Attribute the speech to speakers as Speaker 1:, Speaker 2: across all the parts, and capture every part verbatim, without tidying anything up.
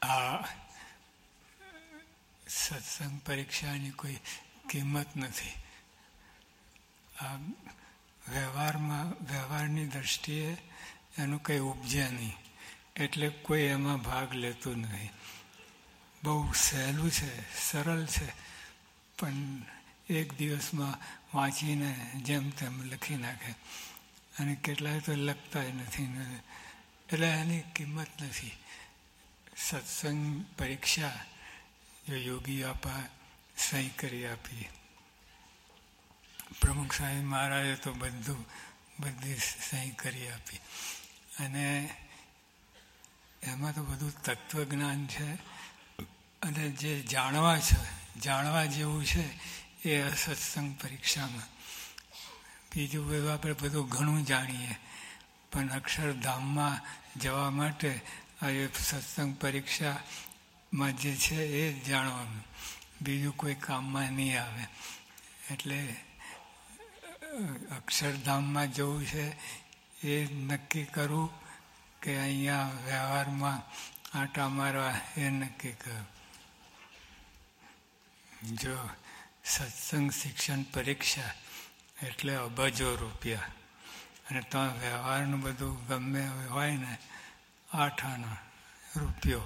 Speaker 1: આ સત્સંગ પરીક્ષાની કોઈ કિંમત નથી. આ વ્યવહારમાં વ્યવહારની દૃષ્ટિએ એનું કંઈ ઉપજે નહીં, એટલે કોઈ એમાં ભાગ લેતું નહીં. બહુ સહેલું છે, સરળ છે, પણ એક દિવસમાં વાંચીને જેમ તેમ લખી નાખે, અને કેટલાય તો લખતાય નથી, એટલે એની કિંમત નથી. સત્સંગ પરીક્ષા જો યોગી આપા સહી કરી આપી. પ્રમુખ સાહેબ મહારાજે તો બધું બધી સહી કરી આપી, અને એમાં તો બધું તત્વજ્ઞાન છે, અને જે જાણવા છે, જાણવા જેવું છે એ સત્સંગ પરીક્ષામાં. બીજું બધું આપણે બધું ઘણું જાણીએ, પણ અક્ષરધામમાં જવા માટે આ સત્સંગ પરીક્ષામાં જે છે એ જ જાણવાનું, બીજું કોઈ કામમાં નહીં આવે. એટલે અક્ષરધામમાં જવું છે એ નક્કી કરવું કે અહીંયા વ્યવહારમાં આંટા મારવા, એ નક્કી કરવું. જો સત્સંગ શિક્ષણ પરીક્ષા એટલે અબજો રૂપિયા, અને તો વ્યવહારનું બધું ગમે હોય ને આઠ આના રૂપિયો.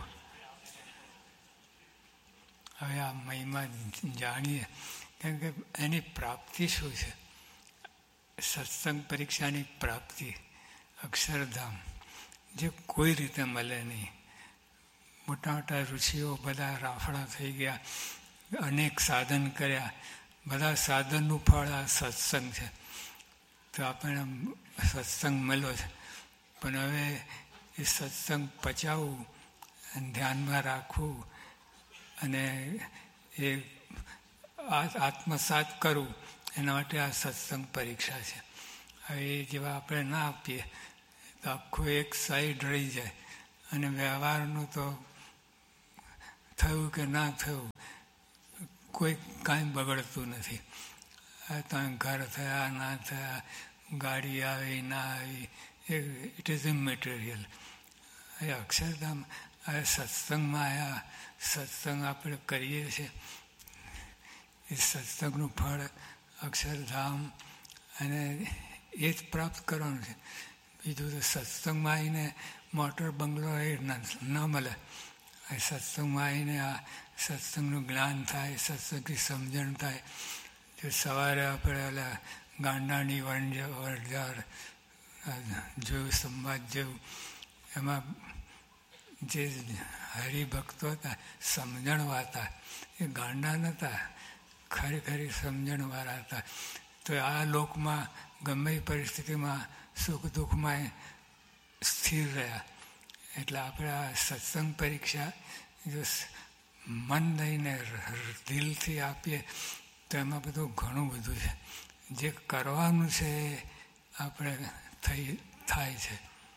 Speaker 1: હવે આ મહિમા જાણીએ, કેમ કે એની પ્રાપ્તિ શું છે? સત્સંગ પરીક્ષાની પ્રાપ્તિ અક્ષરધામ, જે કોઈ રીતે મળે નહીં. મોટા મોટા ઋષિઓ બધા રાફડા થઈ ગયા, અનેક સાધન કર્યા, બધા સાધનનું ફળ આ સત્સંગ છે. તો આપણને સત્સંગ મળ્યો છે, પણ હવે એ સત્સંગ પચાવવું, ધ્યાનમાં રાખવું, અને એ આત્મસાત કરવું, એના માટે આ સત્સંગ પરીક્ષા છે. હવે એ જેવા આપણે ના આપીએ તો આખું એક સાઈડ રહી જાય, અને વ્યવહારનું તો થયું કે ના થયું કોઈ કાંઈ બગડતું નથી. તમે ઘર થયા ના થયા, ગાડી આવી ના આવી, ઇટ ઇઝ ઇમટીરિયલ. એ અક્ષરધામ આ સત્સંગમાં આવ્યા, સત્સંગ આપણે કરીએ છીએ, એ સત્સંગનું ફળ અક્ષરધામ, અને એ જ પ્રાપ્ત કરવાનું છે. બીજું તો સત્સંગમાં આવીને મોટર બંગલો એ ન મળે. સત્સંગમાં આવીને આ સત્સંગનું જ્ઞાન થાય, સત્સંગની સમજણ થાય. જો સવારે આપણે ઓલા ગાંડાની વણઝાર જોયું, સંવાદ જેવું, એમાં જે હરિભક્તો હતા, સમજણવાળા હતા, એ ગાંડા નહોતા, ખરેખરી સમજણવાળા હતા. તો આ લોકમાં ગમે એ પરિસ્થિતિમાં સુખ દુઃખમાં સ્થિર રહ્યા. એટલે આપણે આ સત્સંગ પરીક્ષા જો મન દઈને દિલથી આપીએ તો એમાં બધું ઘણું બધું છે. જે કરવાનું છે એ આપણે થઈ થાય છે.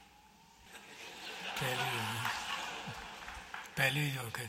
Speaker 1: પહેલી પહેલી જ વખત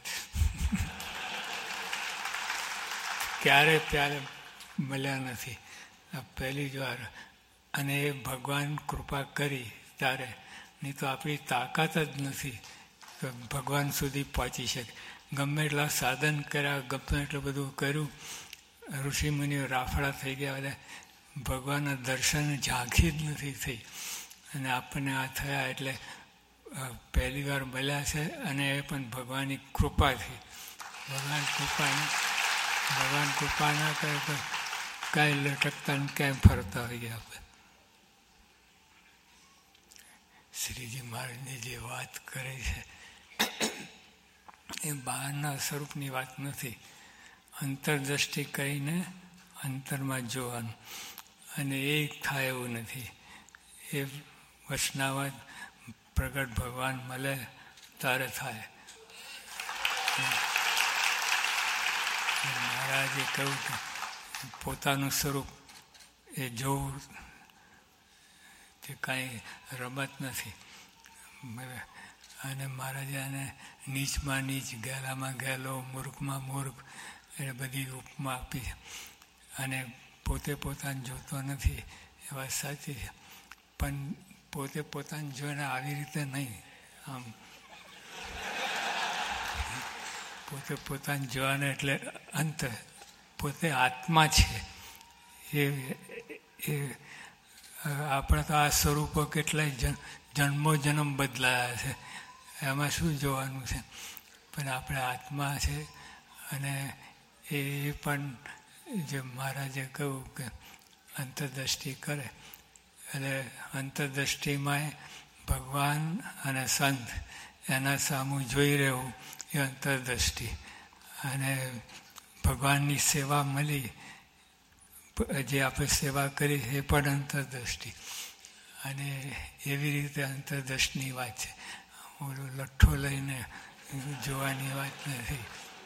Speaker 1: ક્યારે ત્યારે મળ્યા નથી, આ પહેલી જ વાર. અને એ ભગવાન કૃપા કરી ત્યારે, નહીં તો આપણી તાકાત જ નથી કે ભગવાન સુધી પહોંચી શકે. ગમે એટલા સાધન કર્યા, ગમે એટલું બધું કર્યું, ઋષિમુનિઓ રાફડા થઈ ગયા, બધા ભગવાનના દર્શન ઝાંખી જ નથી થઈ. અને આપણને આ થયા એટલે પહેલી વાર મળ્યા છે, અને એ પણ ભગવાનની કૃપાથી. ભગવાન કૃપાને ભગવાન કૃપા ના કરે તો કાંઈ લટકતા ને ક્યાંય ફરતા હોઈએ આપણે. શ્રીજી મહારાજની જે વાત કરે છે એ બહારના સ્વરૂપની વાત નથી. અંતરદ્રષ્ટિ કરીને અંતરમાં જોવાનું, અને એ થાય એવું નથી. એ વચનાવત પ્રગટ ભગવાન મળે ત્યારે થાય. મહારાજે કહ્યું કે પોતાનું સ્વરૂપ એ જોવું તે કાંઈ રમત નથી. અને મહારાજે આને નીચમાં નીચ, ગેલામાં ગેલો, મૂર્ખમાં મૂર્ખ, એ બધી ઉપમા આપી. અને પોતે પોતાને જોતો નથી એ વાત સાચી છે, પણ પોતે પોતાને જોઈને આવી રીતે નહીં, આમ પોતે પોતાને જોવાને એટલે અંત, પોતે આત્મા છે. એ એ આપણે તો આ સ્વરૂપો કેટલાય જન્મો જન્મ બદલાયા છે, એમાં શું જોવાનું છે? પણ આપણે આત્મા છે. અને એ પણ જે મહારાજે કહ્યું કે અંતરદ્રષ્ટિ કરે, એટલે અંતરદ્રષ્ટિમાં ભગવાન અને સંત એના સામું જોઈ રહેવું એ અંતરદ્રષ્ટિ. અને ભગવાનની સેવા મળી, જે આપણે સેવા કરી એ પણ અંતરદ્રષ્ટિ. અને એવી રીતે અંતરદ્રષ્ટિની વાત છે. ઓલો લઠ્ઠો લઈને જોવાની વાત નથી.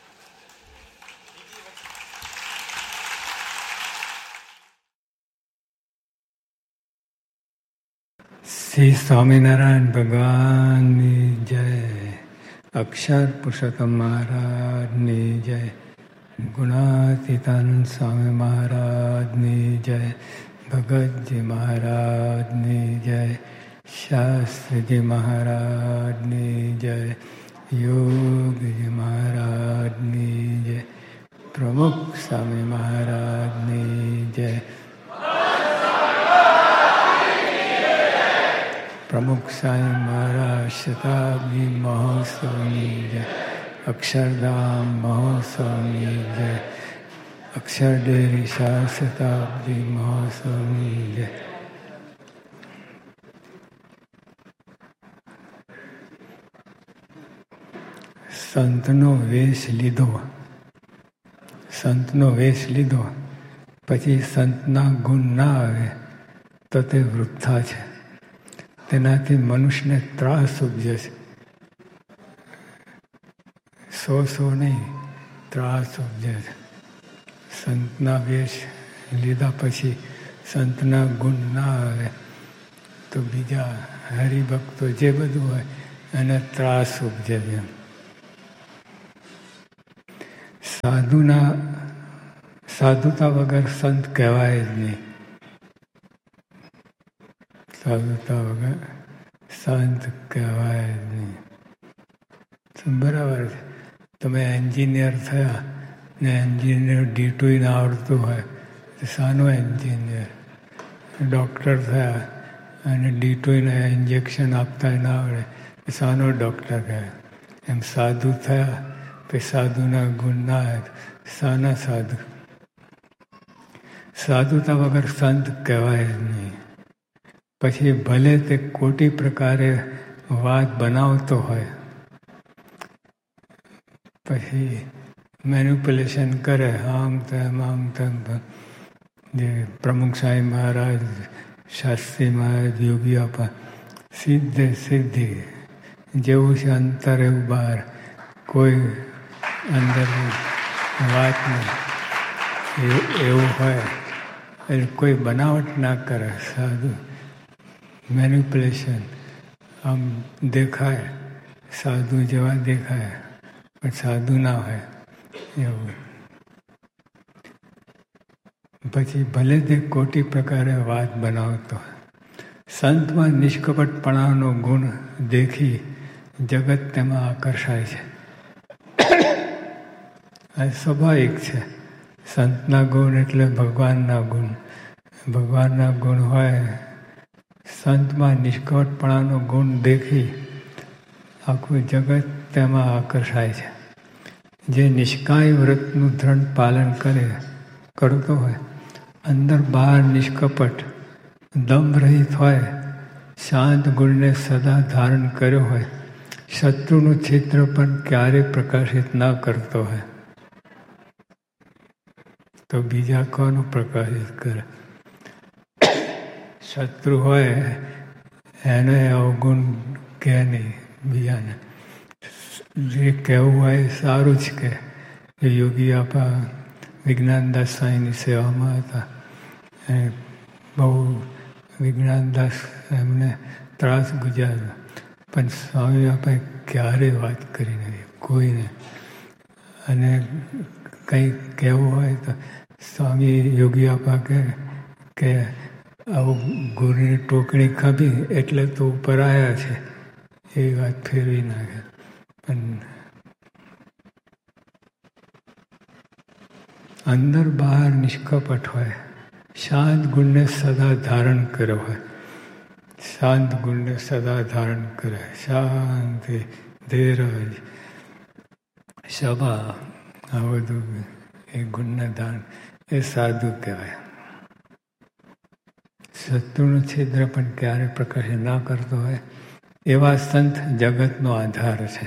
Speaker 1: શ્રી સ્વામિનારાયણ ભગવાનની જય. અક્ષર પુરુષોત્તમ મહારાજની જય. ગુણાતીતાનંદ સ્વામી મહારાજની જય. ભગતજી મહારાજની જય. શાસ્ત્રીજી મહારાજની જય. યોગજી મહારાજની જય. પ્રમુખ સ્વામી મહારાજની જય. પ્રમુખ સ્વામી મહારાજ શતાબ્દી મહોત્સવની જય. અક્ષરધામ મહોત્સવની જય. અક્ષર ડેરી શાહ શતાબ્દી મહોત્સવની જય. સંતનો વેશ લીધો, સંતનો વેશ લીધો પછી સંતના ગુણ ના આવે તો તે વૃથા છે. તેનાથી મનુષ્યને ત્રાસ ઉપજે છે. સો સો નહીં, ત્રાસ ઉપજે છે. સંતના વેશ લીધા પછી સંતના ગુણ ના આવે તો બીજા હરિભક્તો જે બધું હોય એને ત્રાસ ઉપજે છે. સાધુના સાધુતા વગર સંત કહેવાય જ નહીં. સાધુતા વગર સંત કહેવાય જ નહીં. બરાબર છે. તમે એન્જિનિયર થયા ને એન્જિનિયર ડીટુય ના આવડતું હોય તો સાનો એન્જિનિયર. ડૉક્ટર થયા અને ડીટુયના ઇન્જેક્શન આપતા ના આવડે તો સાનો ડૉક્ટર કહેવાય. એમ સાધુ થયા તો સાધુના ગુણ ના આવે સાના સાધુ. સાધુતા વગર સંત કહેવાય જ નહીં. પછી ભલે તે કોટી પ્રકારે વાત બનાવતો હોય, પછી મેન્યુપ્યુલેશન કરે આમ તેમ આમ તેમ. જે પ્રમુખ સાહેબ મહારાજ, શાસ્ત્રી મહારાજ, યોગી આપા સીધે સીધી જેવું છે અંતર એવું બહાર, કોઈ અંદર વાત નહીં એવું હોય. એટલે કોઈ બનાવટ ના કરે. સાધુ મેન્યુપ્યુલેશન આમ દેખાય, સાધુ જેવા દેખાય પણ સાધુ ના હોય એવું. પછી ભલે તે કોટી પ્રકારે વાત બનાવતો હોય. સંતમાં નિષ્કપટપણાનો ગુણ દેખી જગત તેમાં આકર્ષાય છે. આ સ્વાભાવિક છે. સંતના ગુણ એટલે ભગવાનના ગુણ. ભગવાનના ગુણ હોય, સંતમાં નિષ્કપટપણાનો ગુણ દેખી આખું જગત તેમાં આકર્ષાય છે. જે નિષ્કાય વ્રતનું દ્રઢ પાલન કરે કરતો હોય, અંદર બહાર નિષ્કપટ, દંભ રહિત હોય, શાંત ગુણને સદા ધારણ કર્યો હોય, શત્રુનું છિદ્ર પણ ક્યારેય પ્રકાશિત ના કરતો હોય તો બીજા કોનું પ્રકાશિત કરે? શત્રુ હોય એને અવગુણ કહે નહીં બીજાને. જે કહેવું હોય સારું જ કે. યોગી આપા વિજ્ઞાનદાસ સ્વામીની સેવામાં હતા. એ બહુ વિજ્ઞાનદાસ એમને ત્રાસ ગુજાર્યો, પણ સ્વામી આપાએ ક્યારેય વાત કરી નથી કોઈને. અને કંઈક કહેવું હોય તો સ્વામી યોગી આપા કહે કે આવું ગુરુની ટોકણી ખપી એટલે તો ઉપર આવ્યા છે, એ વાત ફેરવી નાખે. પણ અંદર બહાર નિષ્કપટ હોય, શાંત ગુણને સદા ધારણ કર્યો હોય, શાંત ગુણને સદા ધારણ કરે, શાંતિ, ધીરજ, સભા, આ બધું એ ગુણના ધારણ, એ સાધુ કહેવાય. શત્રુનું છિદ્ર પણ ક્યારે પ્રકાશ ના કરતો હોય એવા સંત જગતનો આધાર છે.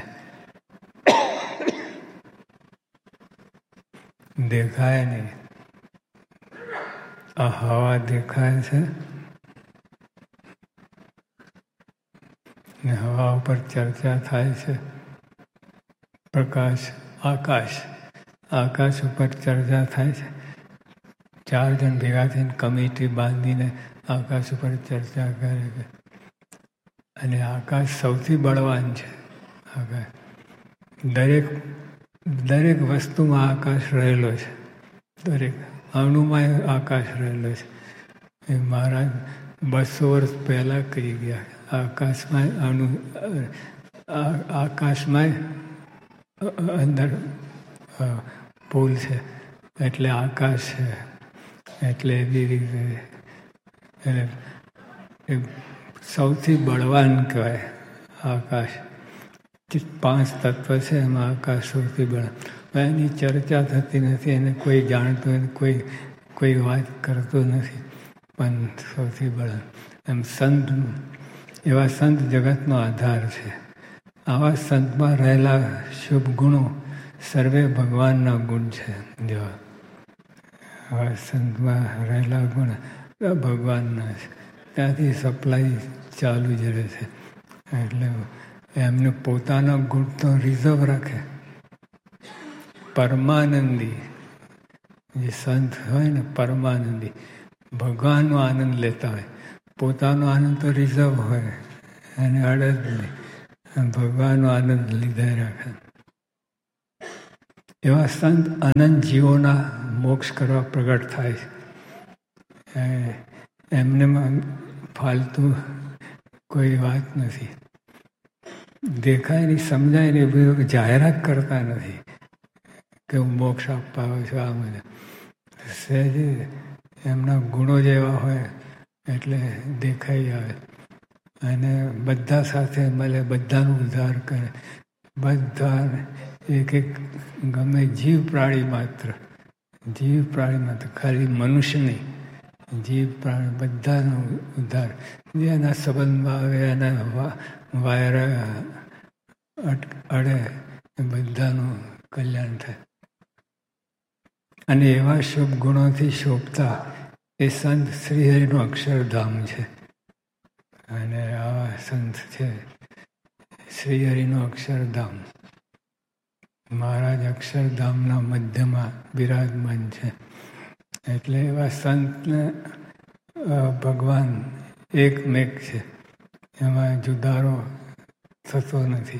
Speaker 1: દેખાય નહીં, આ હવા દેખાય છે ને હવા ઉપર ચર્ચા થાય છે. પ્રકાશ, આકાશ, આકાશ ઉપર ચર્ચા થાય છે. ચાર જણ ભેગા થઈને કમિટી બાંધીને આકાશ ઉપર ચર્ચા કરે છે. અને આકાશ સૌથી બળવાન છે. આકાશ દરેક દરેક વસ્તુમાં આકાશ રહેલો છે. દરેક અણુમાં આકાશ રહેલો છે. એ મહારાજ બસો વર્ષ પહેલાં કહી ગયા, આકાશમાં અણુ, આકાશમાં અંદર પુલ છે એટલે આકાશ છે. એટલે એવી રીતે એટલે સૌથી બળવાન કહેવાય આકાશ. પાંચ તત્વ છે એમાં આકાશ સૌથી બળ. એની ચર્ચા થતી નથી, એને કોઈ જાણતું નથી, કોઈ કોઈ વાત કરતું નથી, પણ સૌથી બળ. એમ સંત, એવા સંત જગતનો આધાર છે. આવા સંતમાં રહેલા શુભ ગુણો સર્વે ભગવાનના ગુણ છે. જો આવા સંતમાં રહેલા ગુણ ભગવાનના છે, ત્યાંથી સપ્લાય ચાલુ જ રહે છે. એટલે એમને પોતાના ગુણ તો રિઝર્વ રાખે. પરમાનંદી જે સંત હોય ને, પરમાનંદી ભગવાનનો આનંદ લેતા હોય. પોતાનો આનંદ તો રિઝર્વ હોય, એને અડે જ નહીં, ભગવાનનો આનંદ લીધે રાખે. એવા સંત અનંત જીવોના મોક્ષ કરવા પ્રગટ થાય છે. એમને ફાલતુ કોઈ વાત નથી. દેખાય નહીં, સમજાય નહીં, બધું જાહેરાત કરતા નથી કે હું મોક્ષ આપવા આવ્યો છું. આ મને સહેજ એમના ગુણો જેવા હોય એટલે દેખાઈ આવે. અને બધા સાથે મળે, બધાનો ઉદ્ધાર કરે. બધા એક એક ગમે જીવ પ્રાણી માત્ર, જીવ પ્રાણી માત્ર, ખાલી મનુષ્ય નહીં, જીવ પ્રાણી બધાનો ઉદ્ધાર. જેના સંબંધમાં આવે, એના વાયર અડે, એ બધાનું કલ્યાણ થાય. અને એવા શુભ ગુણોથી શોભતા એ સંત શ્રીહરિનું અક્ષરધામ છે. અને આવા સંત છે શ્રીહરિનું અક્ષરધામ. મહારાજ અક્ષરધામના મધ્યમાં બિરાજમાન છે. એટલે એવા સંતને ભગવાન એકમેક છે, એમાં જુદારો થતો નથી.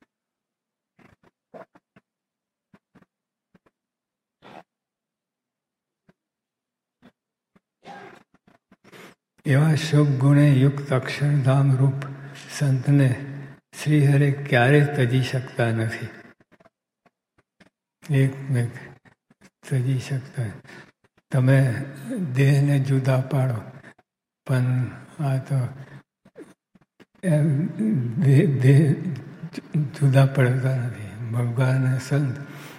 Speaker 1: એવા શુભ ગુણે યુક્ત અક્ષરધામ રૂપ સંતને શ્રીહરિ ક્યારેય તજી શકતા નથી. એકમેક તજી શકતા. તમે દેહને જુદા પાડો, પણ આ તો દેહ જુદા પડતા નથી. ભગવાન સંત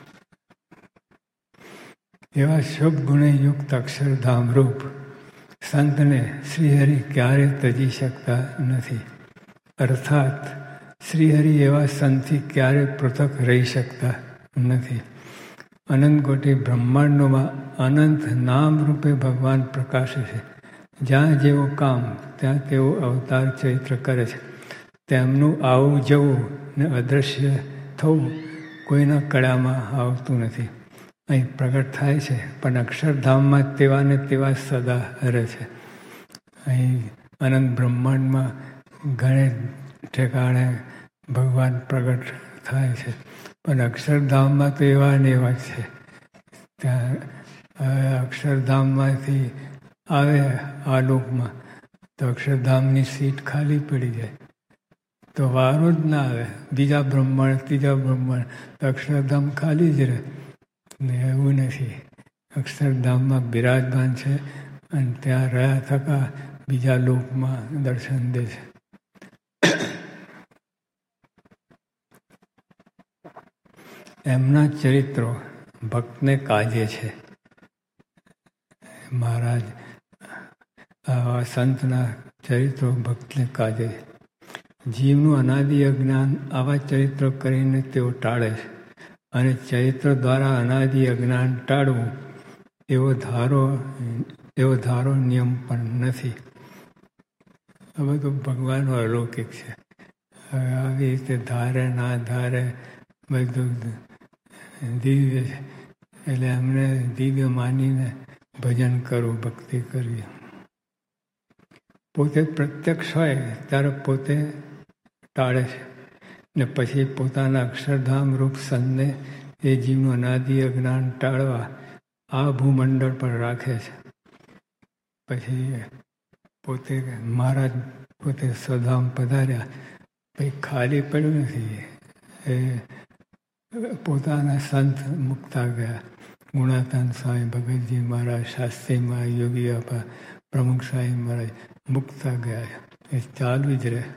Speaker 1: એવા શુભ ગુણે યુક્ત અક્ષરધામ રૂપ સંતને શ્રીહરિ ક્યારે તજી શકતા નથી. અર્થાત શ્રીહરિ એવા સંતથી ક્યારે પૃથક રહી શકતા નથી. અનંત કોટી બ્રહ્માંડોમાં અનંત નામ રૂપે ભગવાન પ્રકાશે છે. જ્યાં જેવું કામ ત્યાં તેઓ અવતાર ચરિત્ર કરે છે. તેમનું આવું જવું ને અદૃશ્ય થવું કોઈના કળામાં આવતું નથી. અહીં પ્રગટ થાય છે, પણ અક્ષરધામમાં તેવા ને તેવા સદા રહે છે. અહીં અનંત બ્રહ્માંડમાં ઘણે ઠેકાણે ભગવાન પ્રગટ થાય છે, પણ અક્ષરધામમાં તો એવા ને એવા છે. ત્યાં અક્ષરધામમાંથી આવે આ લોકમાં તો અક્ષરધામની સીટ ખાલી પડી જાય, તો વારો જ ના આવે. બીજા બ્રહ્માંડ, ત્રીજા બ્રહ્માંડ, તો અક્ષરધામ ખાલી જ રહે. ને એવું નથી. અક્ષરધામમાં બિરાજમાન છે અને ત્યાં રહ્યા થકા બીજા લોકમાં દર્શન દે છે. એમના ચરિત્રો ભક્તને કાજે છે. મહારાજ આવા સંતના ચરિત્રો ભક્તને કાજે છે. જીવનું અનાદિ અજ્ઞાન આવા ચરિત્રો કરીને તેઓ ટાળે છે અને ચરિત્ર દ્વારા અનાદિ અજ્ઞાન ટાળવું એવો ધારો એવો ધારો નિયમ પણ નથી. આ બધું ભગવાનનો અલૌકિક છે. હવે આવી રીતે ધારે ના ધારે બધું દિવ્ય છે. એટલે અમને દિવ્ય માનીને ભજન કરવું, ભક્તિ કરવી. પોતે પ્રત્યક્ષ હોય ત્યારે પોતે ટાળે છે ને પછી પોતાના અક્ષરધામ રૂપ સંતને એ જીવનું અનાદિ અજ્ઞાન ટાળવા આ ભૂમંડળ પર રાખે છે. પછી પોતે મહારાજ પોતે સ્વધામ પધાર્યા, પછી ખાલી પડ્યું નથી. એ પોતાના સંત મુકતા ગયા. ગુણાતાન સ્વામી ભગતજી મહારાજ, શાસ્ત્રી મહારાજ, યોગી આપા, પ્રમુખ સ્વામી મહારાજ મુકતા ગયા. એ ચાલુ જ રહે.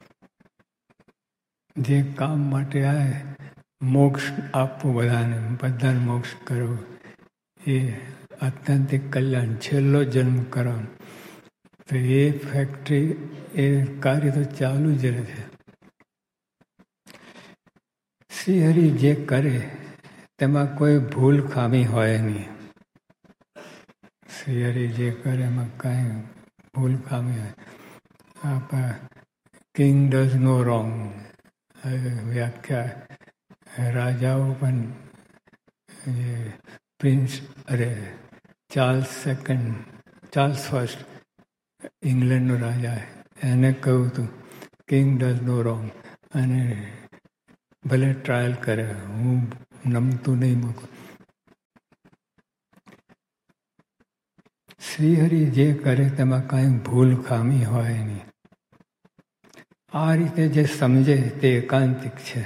Speaker 1: જે કામ માટે આવે મોક્ષ આપવું, બધાને બધાને મોક્ષ કરવું, એ આત્યંતિક કલ્યાણ, છેલ્લો જન્મ કરવાનો. તો એ ફેક્ટરી, એ કાર્ય તો ચાલુ જ રહે છે. શ્રીહરિ જે કરે તેમાં કોઈ ભૂલ ખામી હોય નહીં. શ્રીહરિ જે કરે એમાં કાંઈ ભૂલ ખામી હોય. આપણા કિંગ ડઝ નો રોંગ વ્યાખ્યા. રાજાઓ પણ પ્રિન્સ અરે ચાર્લ્સ સેકન્ડ ચાર્લ્સ ફર્સ્ટ ઇંગ્લેન્ડનો રાજા, એને કહ્યું હતું કિંગ ડઝ નો રોંગ. અને ભલે ટ્રાયલ કરે, હું નમતું નહીં મૂકું. શ્રીહરિ જે કરે તેમાં કાંઈ ભૂલ ખામી હોય નહીં. આ રીતે જે સમજે તે એકાંતિક છે.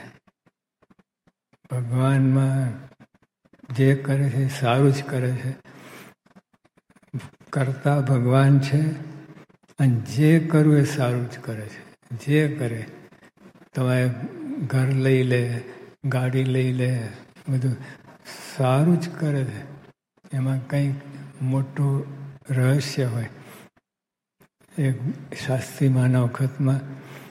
Speaker 1: ભગવાનમાં જે કરે છે સારું જ કરે છે. કરતા ભગવાન છે અને જે કરવું એ સારું જ કરે છે. જે કરે, તમે ઘર લઈ લે, ગાડી લઈ લે, બધું સારું જ કરે છે. એમાં કંઈક મોટું રહસ્ય હોય. એક શાસ્ત્રીમાના વખતમાં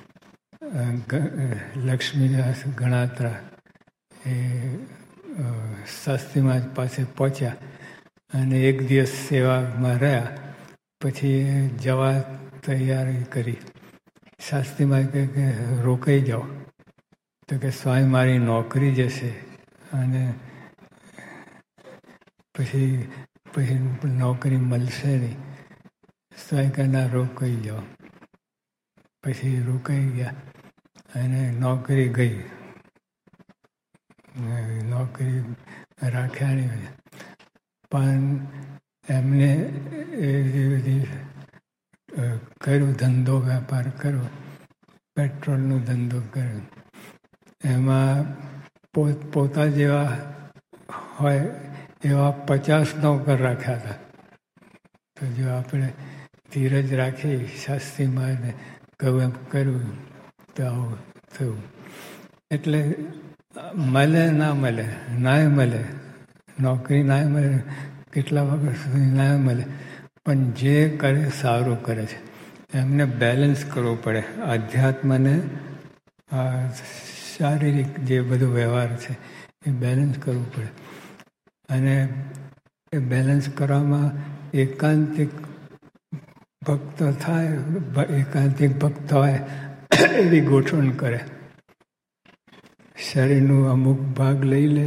Speaker 1: લક્ષ્મીદાસ ગણાત્રા એ શાસ્ત્રીમાં પાસે પહોંચ્યા અને એક દિવસ સેવામાં રહ્યા. પછી જવા તૈયારી કરી. શાસ્ત્રીમાં કહે કે રોકાઈ જાઓ. તો કે સ્વામી મારી નોકરી જશે અને પછી પછી નોકરી મળશે નહીં. સ્વામી કહે ના, રોકાઈ જાઓ. પછી રોકાઈ ગયા અને નોકરી ગઈ. નોકરી રાખ્યા નહીં. પણ એમને એ બધી કર્યું, ધંધો વેપાર કર્યો, પેટ્રોલનો ધંધો કર્યો. એમાં પોત પોતા જેવા હોય એવા પચાસ નોકર રાખ્યા હતા. તો જો આપણે ધીરજ રાખી, શાસ્ત્રીમાં કહ્યું એમ કર્યું તો આવું થયું. એટલે મળે ના મળે, નાય મળે, નોકરી નાય મળે, કેટલા વખત સુધી નાય મળે, પણ જે કરે સારું કરે છે. એમને બેલેન્સ કરવો પડે. આધ્યાત્મને આ શારીરિક જે બધો વ્યવહાર છે એ બેલેન્સ કરવું પડે. અને એ બેલેન્સ કરવામાં એકાંતિક ભક્ત થાય, એકાંતિક ભક્ત હોય એવી ગોઠવણ કરે. શરીરનું અમુક ભાગ લઈ લે,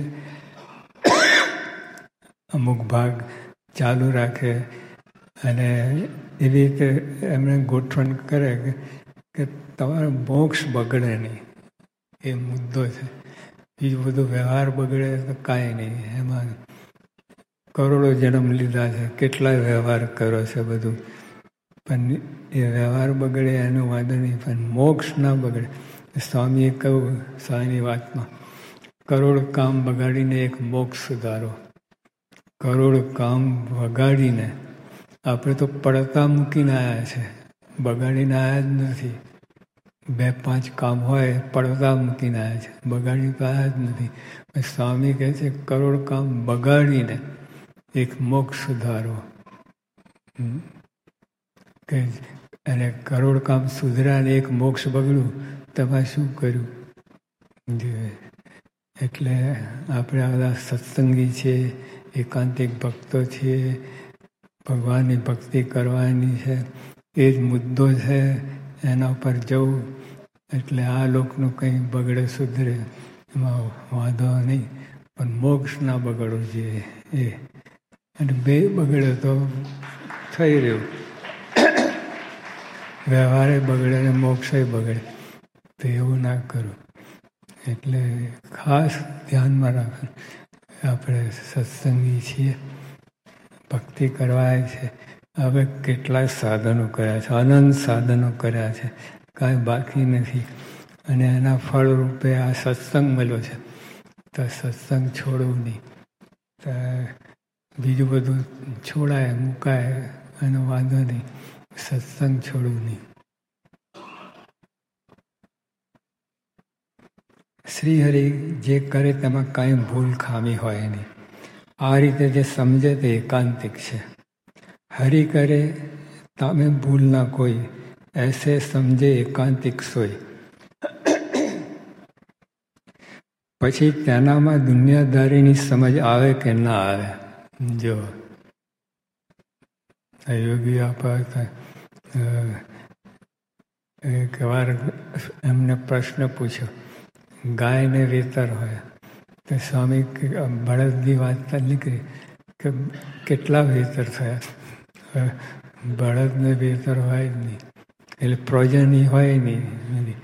Speaker 1: અમુક ભાગ ચાલુ રાખે અને એવી રીતે એમને ગોઠવણ કરે કે તમારો મોક્ષ બગડે નહીં. એ મુદ્દો છે. બીજું બધું વ્યવહાર બગડે તો કાંઈ નહીં. એમાં કરોડો જન્મ લીધા છે, કેટલાય વ્યવહાર કર્યો છે બધું, પણ એ વ્યવહાર બગડે એનું વાંધો નહીં, પણ મોક્ષ ના બગડે. સ્વામીએ કહ્યું સ્વામીની વાતમાં, કરોડ કામ બગાડીને એક મોક્ષ સુધારો. કરોડ કામ વગાડીને આપણે તો પડતા મૂકીને આવ્યા છે, બગાડીને આવ્યા જ નથી. બે પાંચ કામ હોય પડતા મૂકીને આવ્યા છે, બગાડી તો આવ્યા જ નથી. સ્વામી કહે છે કરોડ કામ બગાડીને એક મોક્ષ સુધારો. કે અને કરોડ કામ સુધર્યા ને એક મોક્ષ બગડ્યું, તમે શું કર્યું? એટલે આપણે આ બધા સત્સંગી છીએ, એકાંતિક ભક્તો છીએ, ભગવાનની ભક્તિ કરવાની છે, એ જ મુદ્દો છે. એના ઉપર જવું એટલે આ લોકનું કંઈ બગડે સુધરે એમાં વાંધો નહીં, પણ મોક્ષ ના બગડવો જોઈએ એ. અને બે બગડે તો થઈ રહ્યું, વ્યવહારે બગડે ને મોક્ષે બગડે, તો એવું ના કરું. એટલે ખાસ ધ્યાનમાં રાખવાનું, આપણે સત્સંગી છીએ, ભક્તિ કરવાય છે. હવે કેટલાય સાધનો કર્યા છે, અનંત સાધનો કર્યા છે, કાંઈ બાકી નથી. અને એના ફળ રૂપે આ સત્સંગ મળ્યો છે, તો સત્સંગ છોડવું નહીં. તો બીજું બધું છોડાય મુકાય એનો વાંધો નહીં, સત્સંગ છોડવું નહીં. શ્રીહરિ જે કરે તેમાં કાંઈ ભૂલ ખામી હોય નહીં. આ રીતે જે સમજે તે એકાંતિક છે. હરિ કરે તામે ભૂલ ના કોઈ, એસે સમજે એકાંતિક સોય. પછી તેનામાં દુનિયાદારીની સમજ આવે કે ના આવે. જો યોગી આપા એક વાર એમને પ્રશ્ન પૂછ્યો, ગાયને વેતર હોય તો સ્વામી બળદની વાત નીકળી કે કેટલા વેતર થયા? બળદને વેતર હોય જ નહીં, એટલે પ્રોજની હોય નહીં.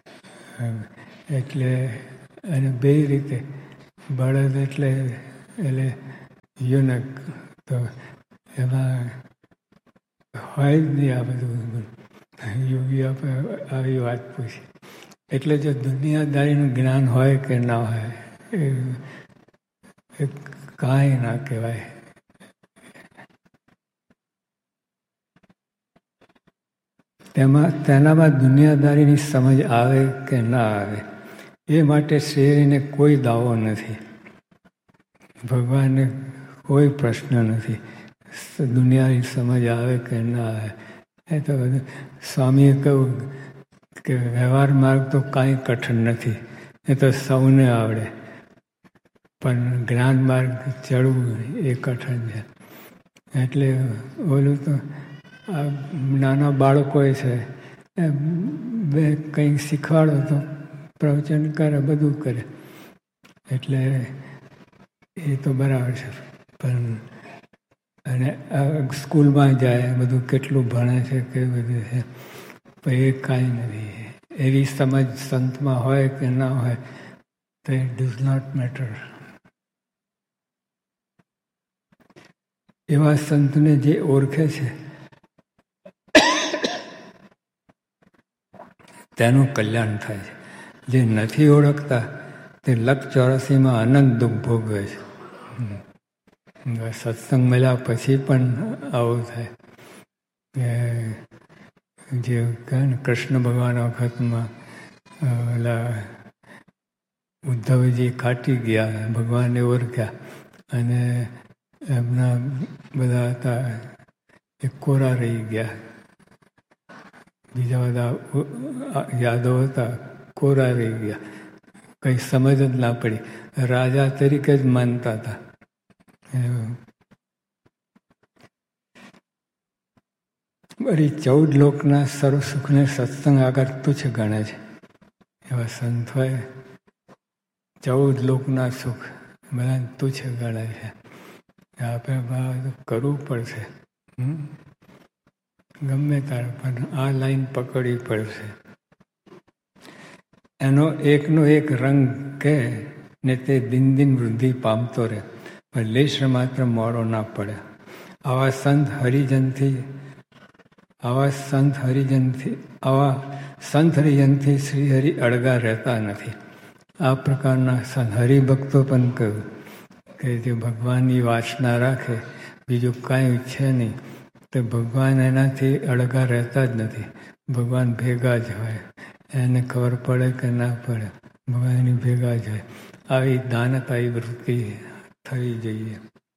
Speaker 1: એટલે અને બે રીતે બળદ એટલે એટલે યુનક, તો એમાં હોય જ નહીં આ બધું. યોગી આપણે આવી વાત પૂછી. એટલે જો દુનિયાદારીનું જ્ઞાન હોય કે ના હોય એ કાંઈ ના કહેવાય. તેમાં તેનામાં દુનિયાદારીની સમજ આવે કે ના આવે એ માટે શ્રીહરિને કોઈ દાવો નથી, ભગવાનને કોઈ પ્રશ્ન નથી. દુનિયાની સમજ આવે કે ના આવે એ તો બધું સ્વામીએ કહ્યું કે વ્યવહાર માર્ગ તો કાંઈ કઠણ નથી, એ તો સૌને આવડે, પણ જ્ઞાન માર્ગ ચડવું એ કઠણ છે. એટલે ઓલું તો આ નાના બાળકોએ છે એ બે કંઈક શીખવાડો તો પ્રવચન કરે, બધું કરે, એટલે એ તો બરાબર છે. પણ અને સ્કૂલમાં જાય બધું કેટલું ભણે છે કે બધું છે, પણ એ કાંઈ નથી. એવી સમજ સંતમાં હોય કે ના હોય તો ઇટ ડઝ નોટ મેટર. એવા સંતને જે ઓળખે છે તેનું કલ્યાણ થાય છે. જે નથી ઓળખતા તે લખ ચોરાસીમાં અનંત દુઃખ ભોગવે છે. સત્સંગ મળ્યા પછી પણ આવું થાય કે જે કહે ને કૃષ્ણ ભગવાન વખતમાં ઓલા ઉદ્ધવજી કાટી ગયા, ભગવાનને ઓળખ્યા અને એમના બધા હતા એ કોરા રહી ગયા. બીજા બધા યાદવ હતા કોરા રહી ગયા, કંઈ સમજ જ ના પડી, રાજા તરીકે જ માનતા હતા. વળી ચૌદ લોકના સર્વ સુખને સત્સંગ આગળ તુચ્છ ગણે છે. એવા સંત હોય ચૌદ લોકના સુખ બધા તુચ્છ ગણે છે. આપણે કરવું પડશે, ગમે તારે, પણ આ લાઈન પકડવી પડશે. એનો એકનો એક રંગ કે ને તે દિન દિન વૃદ્ધિ પામતો રહે, પણ લેશ માત્ર મોડો ના પડે. આવા સંત હરિજનથી આવા સંત હરિજનથી આવા સંત હરિજનથી શ્રી હરિ અળગા રહેતા નથી. આ પ્રકારના સંત હરિભક્તો પણ કહ્યું કે જે ભગવાનની વાસના રાખે, બીજું કાંઈ છે નહીં, તો ભગવાન એનાથી અળગા રહેતા જ નથી. ભગવાન ભેગા જ હોય, એને ખબર પડે કે ના પડે, ભગવાન એની ભેગા જ હોય. આવી દાનતાઈ વૃત્તિ થવી જોઈએ.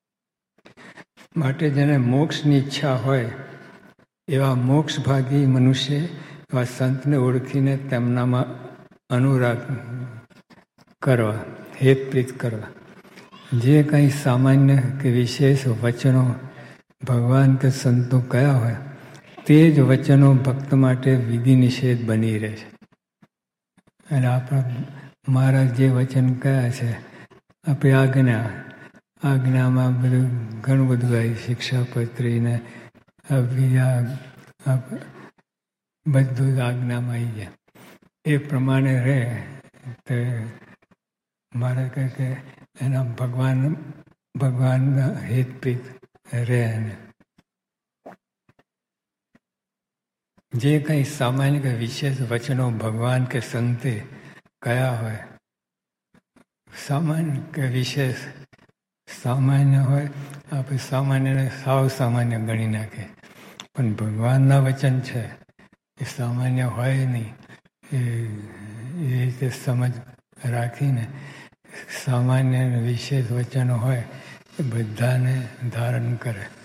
Speaker 1: માટે જેને મોક્ષની ઈચ્છા હોય એવા મોક્ષભાગી મનુષ્ય એવા સંતને ઓળખીને તેમનામાં અનુરાગ કરવા, હેતપ્રીત કરવા. જે કંઈ સામાન્ય કે વિશેષ વચનો ભગવાન કે સંતો કયા હોય તે જ વચનો ભક્ત માટે વિધિ નિષેધ બની રહે છે. અને આપણા મહારાજ જે વચન કયા છે, આપણી આજ્ઞા આજ્ઞામાં બધું ઘણું બધું આવી, શિક્ષાપત્રીને અભિયા બધું જ આજ્ઞામાં આવી જાય. એ પ્રમાણે રહે તો મારે કહે કે એના ભગવાન ભગવાનના હિતપ્રીત રહે. એને જે કંઈ સામાન્ય કે વિશેષ વચનો ભગવાન કે સંતે કયા હોય, સામાન્ય કે વિશેષ, સામાન્ય હોય આપણે સામાન્યને સાવ સામાન્ય ગણી નાખીએ, પણ ભગવાનના વચન છે એ સામાન્ય હોય નહીં. એ એ રીતે સમજ રાખીને સામાન્ય અને વિશેષ વચનો હોય એ બધાને ધારણ કરે.